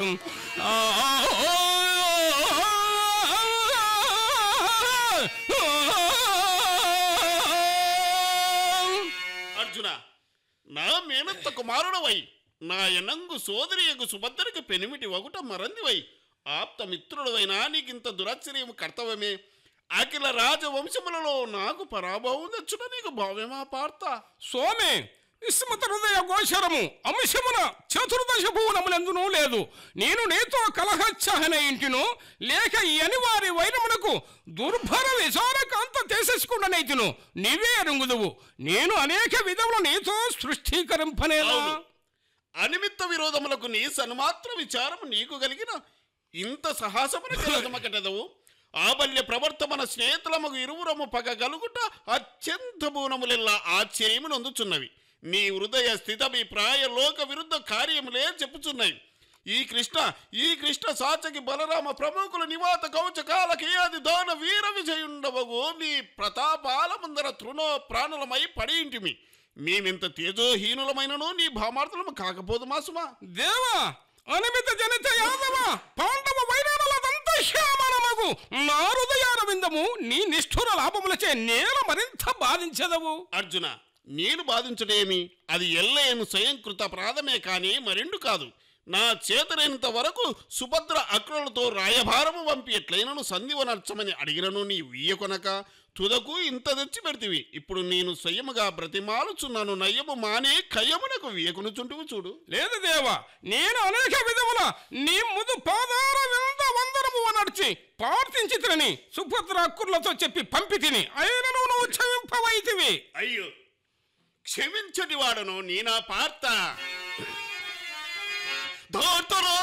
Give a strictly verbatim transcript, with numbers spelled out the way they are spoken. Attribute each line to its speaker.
Speaker 1: అర్జున, నా మేనత్త కుమారుడవై నా ఎనంగు సోదరియగు సుభద్రకి పెనిమిటి ఒకట మరందివై ఆప్త మిత్రుడవైనా నీకింత దురాశ్చర్యము కర్తవ్యమే. అఖిల రాజవంశములలో నాకు పరాభవం తెచ్చుట నీకు భావ్యమా పార్త?
Speaker 2: స్వామి, విస్మృత హృదయ గోచరము అంశమున చతుర్దశ భువనములందునూ లేదు. నేను నీతో కలహచ్చహన ఇంటిను లేక ఈ అనివారి వైరమునకు దుర్భర విచారకాంత చేసేసుకుండనైతును నీవే అరుంగుదువు. నేను అనేక విధములు నీతో సృష్టీకరింపనేలా?
Speaker 1: అనిమిత్త విరోధములకు నీ సన్మాత్ర విచారము నీకు కలిగిన ఇంత సాహసమును కలగమకటదవు. ఆబల్య ప్రవర్తమన స్నేహితులమగు ఇరువురము పగగలుగుట అత్యంత భూనములెల్లా ఆశ్చర్యము నొందుచున్నవి. నీ హృదయ స్థితభిప్రాయ లోక విరుద్ధ కార్యములే చెప్పుచున్నవి. ఈ కృష్ణ ఈ కృష్ణ సాచకి బలరామ ప్రముఖుల నివాత కౌచ కాలకేయాది దాన వీర విజయుండవగు నీ ప్రతాపాల ముందర తృణో ప్రాణులమై పడి ఇంటిమి. మేమింత తేజోహీనులమైనను నీ భామార్థులము కాకపోదు మాసుమా.
Speaker 2: దేవా, అనిమిత జనిత యాదవ పాండవ వైరాణులదంత శ్యామలమగు నా హృదయారవిందము నీ నిష్ఠుర లాభములచే నేల మరింత బాధించదవు.
Speaker 1: అర్జున, నేను బాధించడేమి? అది ఎల్లేను స్వయంకృత ప్రాధమే కానీ మరెండు కాదు. నా చేతనైనంత వరకు సుభద్ర అక్రులతో రాయభారము పంపి ఎట్లయినను సంధివనర్చమని అడిగినను నీ వీయకొనక తుదకు ఇంత తెచ్చి పెడితివి. ఇప్పుడు నేను స్వయముగా బ్రతిమాలుచున్నాను. నయ్యము మానే కయ్యమునకు వీయకొనుచుంటివి చూడు.
Speaker 2: లేదు దేవా, నేను అనేక విధముల నీ ముదు పాదార వింద వందరము నడిచి ప్రార్థించి తిని సుభద్ర అక్కుర్లతో చెప్పి పంపి తిని అయినను నువ్వు క్షమింపవైతివి.
Speaker 1: అయ్యో, క్షమించటి వాడను నేనా పార్త. ధోర్తరో